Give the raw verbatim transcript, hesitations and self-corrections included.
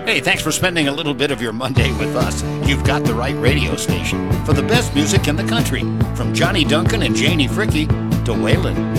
Hey, thanks for spending a little bit of your Monday with us. You've got the right radio station for the best music in the country. From Johnny Duncan and Janie Fricke to Waylon